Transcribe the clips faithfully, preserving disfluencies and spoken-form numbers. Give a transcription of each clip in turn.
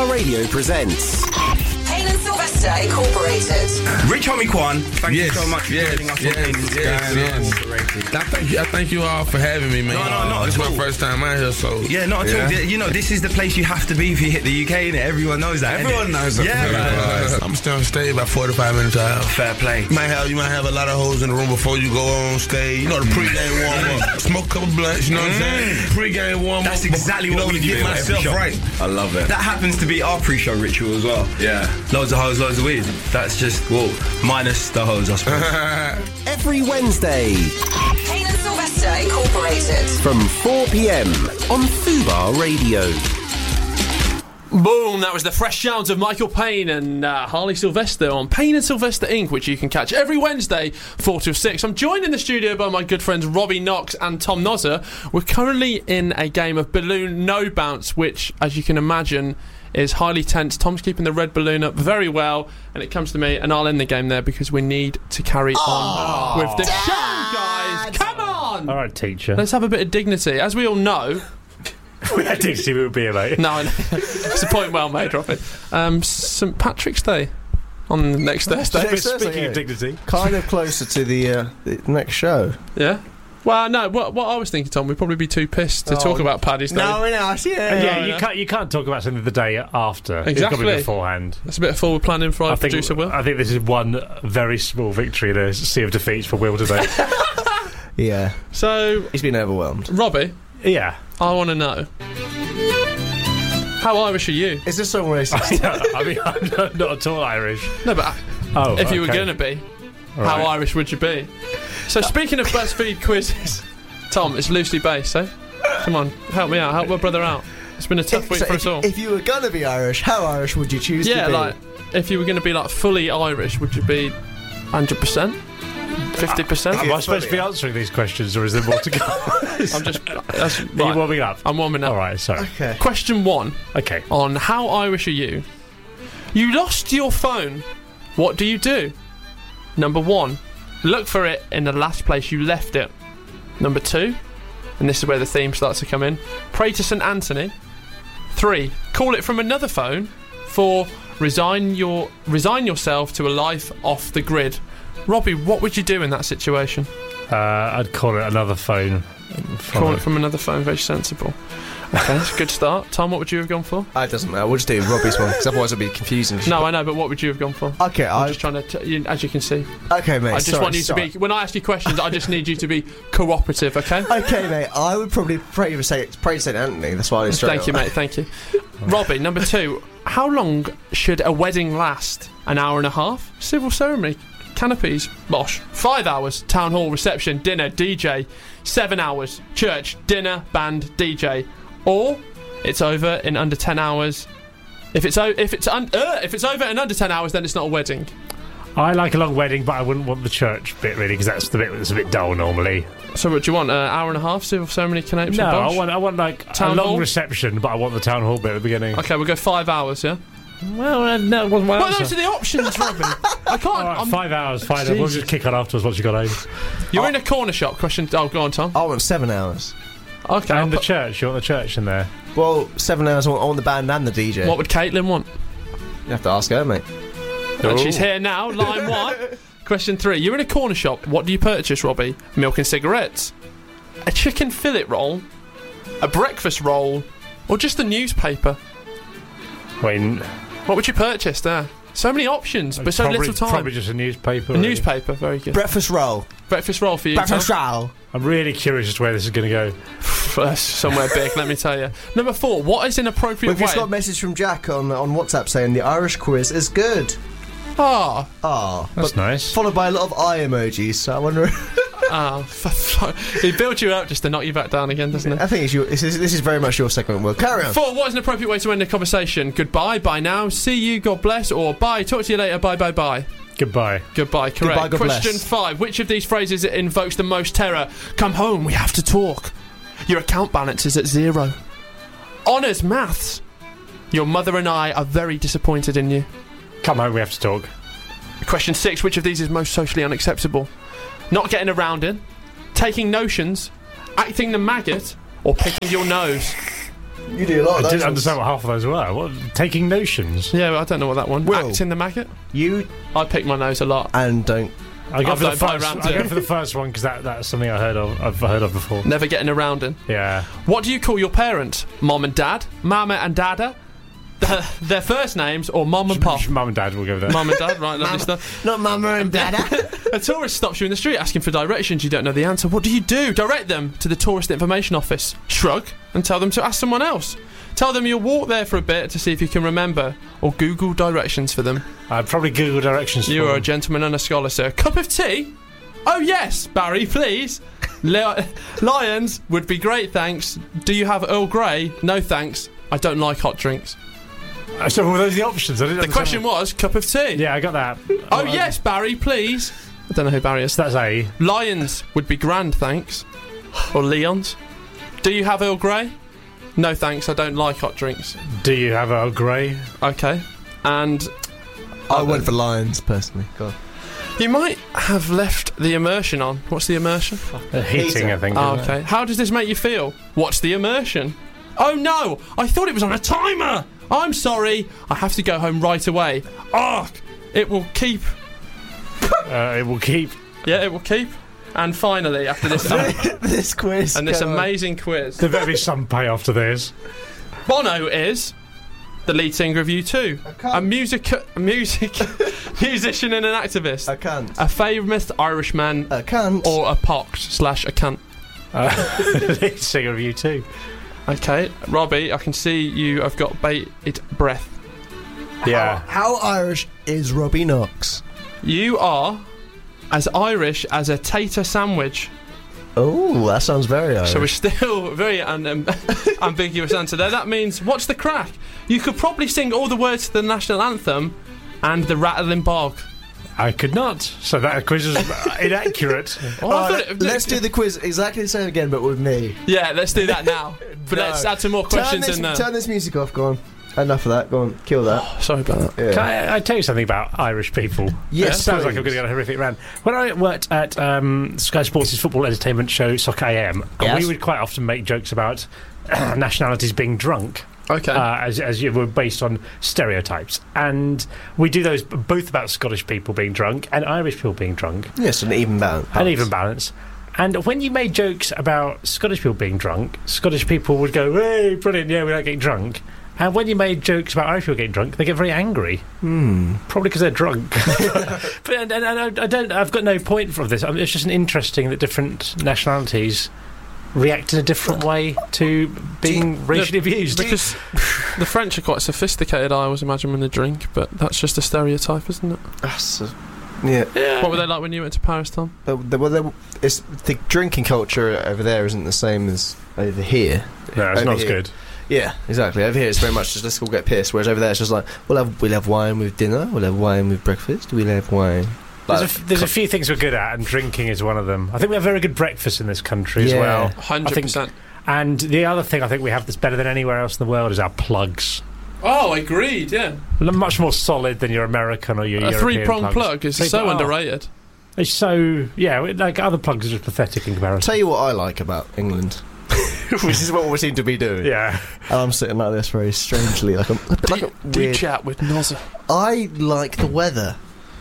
Fubar Radio presents Payne and Sylvester Incorporated. Rich Homie Kwan, thank yes, you so much for yes, joining us yes, on Payne and yes, yes. I thank you. I thank you all for having me, man. No, no, not It's at my all. first time out here, so Yeah, not at yeah. all. You know, this is the place you have to be if you hit the U K, innit? Everyone knows that. Everyone innit? knows that. Yeah, Uh, man. I'm still on stage about forty-five minutes out. Fair play. You might have you might have a lot of hoes in the room before you go on stage. You know the pregame warm up, smoke a couple blunts. You know what I'm saying? Pregame warm up. That's exactly you what know, we to do get at every myself show. right. I love it. That happens to be our pre-show ritual as well. Yeah. Loads of hoes, loads of weed. That's just, well, minus the hoes, I suppose. every Wednesday Payne and Sylvester Incorporated. from four p.m. on Fubar Radio. Boom, that was the fresh sounds of Michael Payne and uh, Harley Sylvester on Payne and Sylvester Incorporated, which you can catch every Wednesday, four till six. I'm joined in the studio by my good friends Robbie Knox and Tom Nozzer. We're currently in a game of balloon no bounce, which, as you can imagine, is highly tense. Tom's keeping the red balloon up very well, and it comes to me, and I'll end the game there because we need to carry on with the show, guys. Come on! All right, teacher. Let's have a bit of dignity. As we all know... We had to see we would be mate. No, I know. It's a point well made, Robin. Um, Saint Patrick's Day on the next Thursday. Next Thursday, Speaking yeah. of dignity, Kind of closer to the, uh, the next show. Yeah. Well, no. What, what I was thinking, Tom, we'd probably be too pissed to Oh, talk about Paddy's Day. No, we're not. Yeah. yeah, yeah. you can't you can't talk about something the day after. It's got to Exactly. be beforehand. That's a bit of forward planning for our I think producer, Will. I think this is one very small victory in a sea of defeats for Will today. Yeah. So, He's been overwhelmed. Robbie, yeah. I want to know, how Irish are you? Is this song racist? I mean, I'm not, not at all Irish. No, but Oh, if you were okay. going to be, All how right. Irish would you be? So, speaking of BuzzFeed quizzes, Tom, it's loosely based, eh? Come on, help me out, help my brother out. It's been a tough if, week so for if, us all. if you were gonna be Irish, how Irish would you choose Yeah, to be? like, if you were going to be, like, fully Irish, would you be one hundred percent? fifty percent? Am I supposed to be answering these questions, or is there more to go? I'm just... That's, Are you right, warming up? I'm warming up. All right, sorry. Okay. Question one Okay. on how Irish are you? You lost your phone. What do you do? Number one, look for it in the last place you left it. Number two, and this is where the theme starts to come in, pray to Saint Anthony. Three, call it from another phone. Four, resign your resign yourself to a life off the grid. Robbie, what would you do in that situation? Uh, I'd call it another phone. Call it from another phone, very sensible. Okay, that's a good start. Tom, what would you have gone for? Ah, it doesn't matter. We'll just do Robbie's one, because otherwise it'll be confusing. No, I know, but what would you have gone for? Okay, I'm I. just trying to, t- you, as you can see, Okay, mate. I just sorry, want you sorry. to be. When I ask you questions, I just need you to be cooperative. Okay? Okay, mate. I would probably pray to Saint pray to Saint Anthony. That's why I did straight Thank you, away. mate. Thank you, Robbie. Number two. How long should a wedding last? An hour and a half. Civil ceremony. Canopies. Bosh. Five hours. Town hall reception. Dinner. D J. Seven hours. Church. Dinner. Band. D J. Or it's over in under ten hours. If it's o- if it's un- uh, if it's over in under ten hours, then it's not a wedding. I like a long wedding, but I wouldn't want the church bit really, because that's the bit that's a bit dull normally. So what do you want? An hour and a half civil ceremony, canopies. No, and I bosh? want I want like Town a long hall? reception, but I want the town hall bit at the beginning. Okay, we'll go five hours. Yeah. Well, uh, no, it wasn't my Well, answer. those are the options, Robin. I can't. All right, I'm, five hours, five hours. We'll Jesus. just kick on afterwards once you got home. You're in a corner shop. Question. Oh, go on, Tom. I want seven hours. Okay. I'll And the put- church, you want the church in there? Well, seven hours. I want, I want the band and the D J. what would Caitlin want? You have to ask her, mate. And she's here now. Line one. Question three. You're in a corner shop. What do you purchase, Robbie? Milk and cigarettes, a chicken fillet roll, a breakfast roll, or just a newspaper? I mean, What would you purchase there? So many options, but so probably, little time. Probably just a newspaper. a really. newspaper. Very good. Breakfast roll. breakfast roll for you. Breakfast Tom? roll. I'm really curious as to where this is going to go. That's somewhere big. Let me tell you. Number four. What is an appropriate We've just way? got a message from Jack on on WhatsApp saying the Irish quiz is good. Ah. Ah, That's but nice. followed by a lot of eye emojis. So I wonder. Ah, f- f- he builds you up just to knock you back down again, doesn't it? I think it's your, this, is, this is very much your segment. Will carry on. Four, what is an appropriate way to end a conversation? Goodbye, bye now, see you, God bless, or bye, talk to you later, bye, bye, bye. Goodbye. Goodbye, correct. Goodbye, God Question bless. five, which of these phrases invokes the most terror? Come home, we have to talk. Your account balance is at zero. Honours maths. Your mother and I are very disappointed in you. Come home, we have to talk. Question six, which of these is most socially unacceptable? Not getting around in, taking notions, acting the maggot, or picking your nose? You do a lot I of those didn't ones. understand what half of those were. What, taking notions. Yeah, I don't know what that one. Will. Acting the maggot. You I pick my nose a lot. and don't. I go I've for the got by first. round I go two. for the first one because that, that's something I heard of. I've heard of before. Never getting around in. Yeah. What do you call your parent? Mom and dad? Mama and dada? Their first names or mom and pop? Mum and dad will go there. Mum and dad, right, lovely stuff. Not mama and dada. A tourist stops you in the street asking for directions. You don't know the answer. What do you do? Direct them to the tourist information office. Shrug and tell them to ask someone else. Tell them you'll walk there for a bit to see if you can remember, or Google directions for them. I'd probably Google directions. You for are a them. gentleman and a scholar, sir. Cup of tea? Oh yes, Barry, please. Li- Lions would be great, thanks. Do you have Earl Grey? No thanks. I don't like hot drinks. Uh, So were those the options? I didn't The understand question what- was cup of tea. Yeah, I got that. Oh yes, Barry, please. I don't know who Barry is. So that's A. Lions would be grand, thanks. Or Leons. Do you have Earl Grey? No thanks, I don't like hot drinks. Do you have Earl Grey? Okay. And I went for lions personally. Go on. you might have left the immersion on. What's the immersion? Uh, heating, I think. Oh, isn't it? okay. How does this make you feel? What's the immersion? Oh no! I thought it was on a timer! I'm sorry. I have to go home right away. Ark! It will keep. Uh, it will keep. Yeah, it will keep. And finally, after this This quiz. and this go on. amazing quiz, There better be some payoff to this. Bono is the lead singer of U two, can't. a music, a music, musician and an activist, I can't. a famous Irishman, I can't. or a pox slash a cunt. Uh, lead singer of U two. Okay, Robbie, I can see you have got bated breath. Yeah. How Irish is Robbie Knox? You are as Irish as a tater sandwich. Oh, that sounds very Irish. So we're still very un- um, ambiguous answer there. That means, what's the crack? You could probably sing all the words to the national anthem and the rattling bog. I could not. So that quiz is inaccurate. Oh, I Alright, thought it- let's do the quiz exactly the same again, but with me. Yeah, let's do that now. But No. let's add some more Turn questions this, in there. turn this music off. Go on. Enough of that. Go on. Kill that. Sorry about that. Yeah. Can I, I tell you something about Irish people? Yes, It sounds like please. I'm going to get a horrific rant. When I worked at um, Sky Sports' football entertainment show, Soccer A M, Yes. we would quite often make jokes about nationalities being drunk. Okay. Uh, as, as you were based on stereotypes, and we do those b- both about Scottish people being drunk and Irish people being drunk, Yes, an even balance. an even balance. And when you made jokes about Scottish people being drunk, Scottish people would go, "Hey, brilliant! Yeah, we like getting drunk." And when you made jokes about Irish people getting drunk, they get very angry. Hmm. Probably because they're drunk. But and, and, and I don't. I've got no point from this. I mean, it's just an interesting that different nationalities react in a different way to being racially abused. Because the French are quite sophisticated, I always imagine, when they drink, but that's just a stereotype, isn't it? That's a, yeah. What were they like when you went to Paris, Tom? But the, well, the, it's, the drinking culture over there isn't the same as over here. No, it's Over not as here. good. Yeah, exactly. Over here, it's very much just let's all get pissed. Whereas over there, it's just like we'll have we'll have wine with dinner, we'll have wine with breakfast, we'll have wine. There's, Like, a, f- there's a few things we're good at, and drinking is one of them. I think we have very good breakfast in this country as Yeah. well. one hundred percent. And the other thing I think we have that's better than anywhere else in the world is our plugs. Oh, agreed, yeah. L- Much more solid than your American or your A European three-prong plugs. plug is They so are. underrated. It's so, yeah, it- like other plugs are just pathetic in I'll comparison. tell you what I like about England, which is what we seem to be doing. Yeah. And I'm sitting like this very strangely, like a, like a Do weird. chat with Nozza. I like the weather.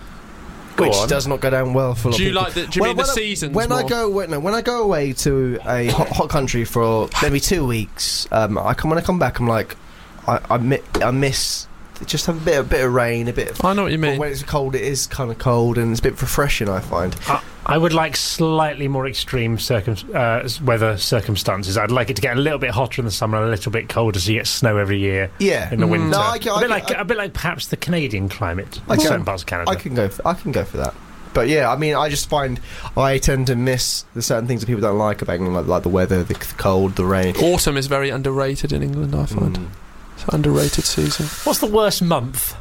Go Which on. does not go down well for a lot Do of you people. like the- do you mean the when I- seasons When I more? go, when, no, when I go away to a hot, hot country for maybe two weeks, um, I come when I come back, I'm like, I I, mi- I miss just have a bit, a bit of rain, a bit of. I know what you Well, mean. when it's cold, it is kind of cold, and it's a bit refreshing. I find. I, I would like slightly more extreme circum- uh, s- weather circumstances. I'd like it to get a little bit hotter in the summer and a little bit colder so you get snow every year Yeah. in the winter. No, I can- a, I bit can- like, I- a bit like perhaps the Canadian climate I in can- certain parts of Canada. I can go. For, I can go for that. But yeah, I mean, I just find I tend to miss the certain things that people don't like about England, like, like the weather, the, the cold, the rain. Autumn is very underrated in England, I find. Mm. It's an underrated season. What's the worst month?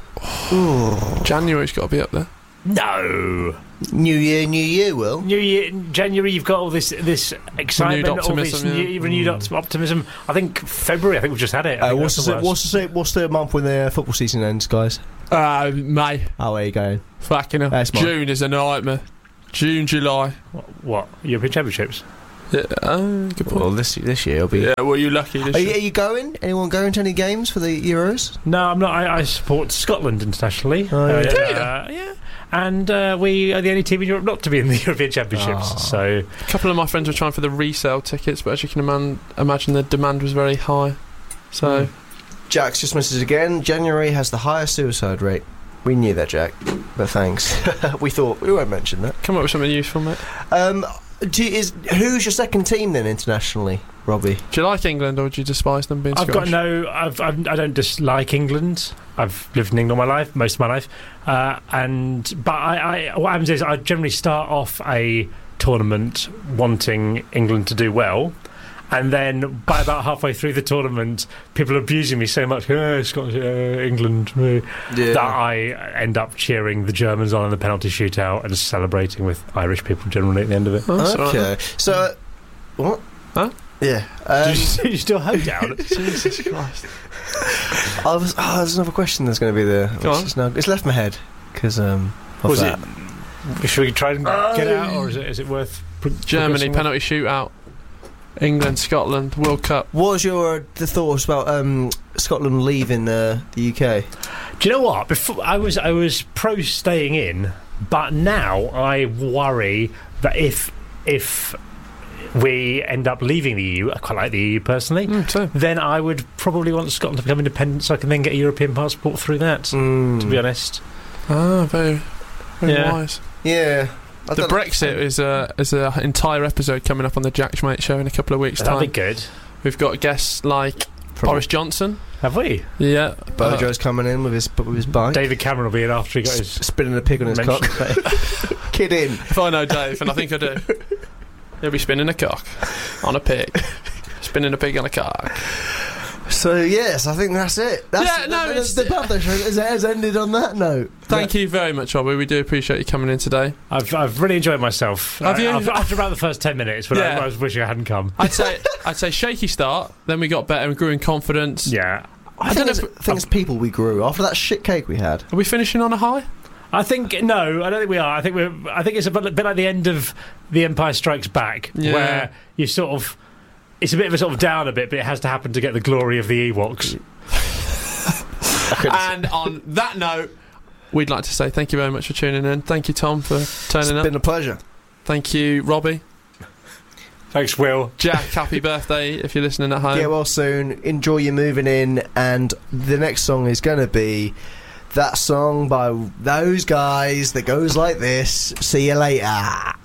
January's got to be up there. No. New Year, New Year, Will. New Year, January, you've got all this this excitement, Renewed all this optimism, new, yeah. renewed opt- optimism. I think February, I think we've just had it. I Uh, think what's, that's the, the worst. what's, the, what's the month when the football season ends, guys? Uh, May. How are you going? Fucking hell. That's mine. June is a nightmare. June, July. What, what? European Championships? Yeah, oh, good point. Well, this this year will be. Yeah, well, you lucky this Are you, year. are you going? Anyone going to any games for the Euros? No, I'm not. I, I support Scotland internationally. Oh, yeah. Uh, Do you? uh, yeah. And uh, we are the only team in Europe not to be in the European Championships. Oh. So A couple of my friends were trying for the resale tickets, but as you can iman- imagine, the demand was very high. So, Jack's just messaged again. January has the highest suicide rate. We knew that, Jack, but thanks. we thought we won't mention that. come up with something useful, mate. Um, do you, is who's your second team then internationally, Robbie? Do you like England or do you despise them being I've Scottish? got no. I've, I've, I don't dislike England. I've lived in England all my life, most of my life, uh, and but I, I, what happens is I generally start off a tournament wanting England to do well, and then by about halfway through the tournament, people are abusing me so much, oh, Scotland, uh, England, uh, that I end up cheering the Germans on in the penalty shootout and celebrating with Irish people generally at the end of it. Oh, that's all right. Okay, so what? Huh? Yeah. Um, Did you still hold down? Jesus Christ. I was, oh, there's another question that's going to be there. Go which on. is now, it's left my head because um. of Was that. it? Should we try and get out, or is it is it worth pro- Germany, progressing? penalty shootout. England, Scotland, World Cup. What was your uh, the thoughts about um, Scotland leaving uh, the U K? Do you know what? Before I was I was pro staying in, but now I worry that if if we end up leaving the E U, I quite like the E U personally, Mm, so. then I would probably want Scotland to become independent so I can then get a European passport through that, Mm. to be honest. Ah, very, very Yeah. wise. Yeah. I The don't- Brexit is a is an entire episode coming up on the Jack Schmate show in a couple of weeks' That'd be time. good. We've got guests like Probably. Boris Johnson. Have we? Yeah, Bojo's coming in with his with his bike, David Cameron will be in after he got S- his... spinning a pig on his mention. cock. Kidding. if I know Dave, and I think I do, he'll be spinning a cock on a pig, spinning a pig on a cock. So yes, I think that's it. That's, Yeah, no, that- it's- the birthday show has, has ended on that note. Thank you very much, Robbie. We do appreciate you coming in today. I've, I've really enjoyed myself. Have Uh, you? After, after about the first ten minutes, but Yeah. I, I was wishing I hadn't come. I'd say I'd say shaky start, then we got better and grew in confidence. Yeah. I, I think don't it's, know I think it's people we grew after that shit cake we had. Are we finishing on a high? I think no, I don't think we are. I think we're. I think it's a bit, bit like the end of The Empire Strikes Back, Yeah. where you sort of. It's a bit of a sort of down a bit, but it has to happen to get the glory of the Ewoks. And on that note, we'd like to say thank you very much for tuning in. Thank you, Tom, for turning It's up. been a pleasure. Thank you, Robbie. Thanks, Will. Jack, happy birthday if you're listening at home. Get well soon. Enjoy your moving in, and the next song is going to be that song by those guys that goes like this. See you later.